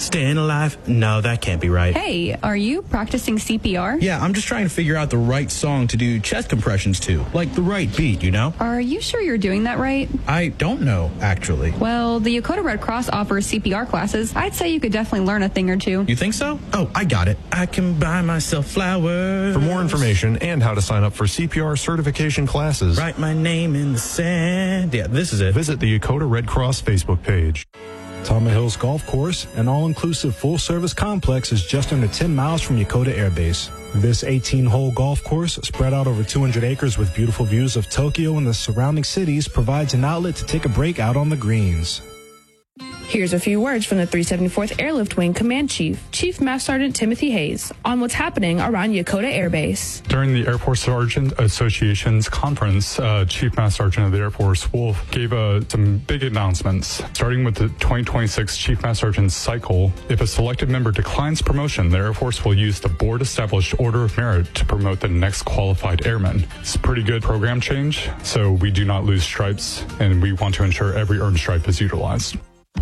Staying alive? No, that can't be right. Hey, are you practicing CPR? Yeah, I'm just trying to figure out the right song to do chest compressions to. Like the right beat, you know? Are you sure you're doing that right? I don't know, actually. Well, the Yokota Red Cross offers CPR classes. I'd say you could definitely learn a thing or two. You think so? Oh, I got it. I can buy myself flowers. For more information and how to sign up for CPR certification classes, write my name in the sand. Yeah, this is it. Visit the Yokota Red Cross Facebook page. Tama Hills Golf Course, an all-inclusive full-service complex, is just under 10 miles from Yokota Air Base. This 18-hole golf course, spread out over 200 acres with beautiful views of Tokyo and the surrounding cities, provides an outlet to take a break out on the greens. Here's a few words from the 374th Airlift Wing Command Chief, Chief Master Sergeant Timothy Hayes, on what's happening around Yokota Air Base. During the Air Force Sergeant Association's conference, Chief Master Sergeant of the Air Force, Wolf, gave some big announcements. Starting with the 2026 Chief Master Sergeant cycle, if a selected member declines promotion, the Air Force will use the board-established Order of Merit to promote the next qualified airman. It's a pretty good program change, so we do not lose stripes, and we want to ensure every earned stripe is utilized.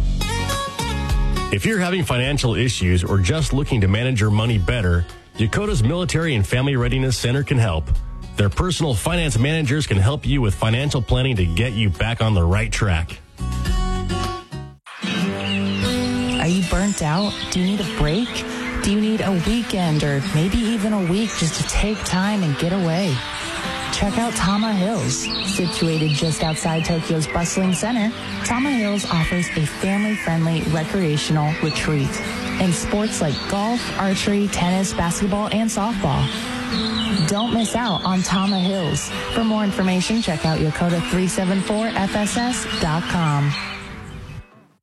If you're having financial issues or just looking to manage your money better, Yokota's Military and Family Readiness Center can help. Their personal finance managers can help you with financial planning to get you back on the right track. Are you burnt out? Do you need a break? Do you need a weekend or maybe even a week just to take time and get away? Check out Tama Hills. Situated just outside Tokyo's bustling center, Tama Hills offers a family-friendly recreational retreat in sports like golf, archery, tennis, basketball, and softball. Don't miss out on Tama Hills. For more information, check out Yokota374FSS.com.